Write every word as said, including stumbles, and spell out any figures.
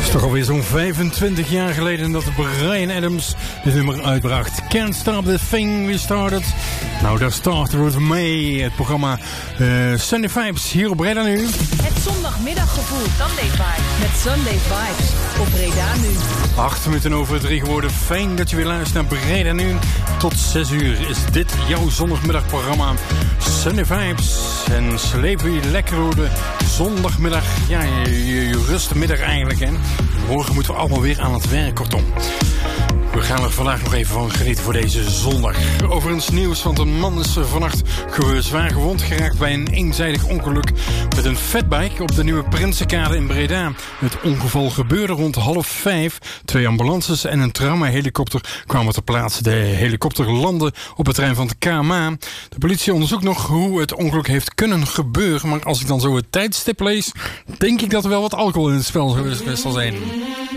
is toch alweer zo'n vijfentwintig jaar geleden dat Bryan Adams dit nummer uitbracht. Can't Stop the Thing We Started. Nou, daar starten we het mee. Het programma uh, Sunday Vibes hier op Breda Nu. Het zondagmiddaggevoel. Sunday Vibes. Met Sunday Vibes op Breda Nu. Acht minuten over drie geworden. Fijn dat je weer luistert naar Breda Nu. Tot zes uur is dit jouw zondagmiddagprogramma Sunday Vibes. En sleep je lekker door de zondagmiddag. Ja, je, je, je rustmiddag eigenlijk, hè. Morgen moeten we allemaal weer aan het werk, kortom. We gaan er vandaag nog even van genieten voor deze zondag. Overigens nieuws, want een man is vannacht zwaar gewond geraakt bij een eenzijdig ongeluk met een fatbike op de Nieuwe Prinsenkade in Breda. Het ongeval gebeurde rond half vijf. Twee ambulances en een traumahelikopter kwamen ter plaatse. De helikopter landde op het terrein van het K M A. De politie onderzoekt nog hoe het ongeluk heeft kunnen gebeuren. Maar als ik dan zo het tijdstip lees, denk ik dat er wel wat alcohol in het spel zal zijn.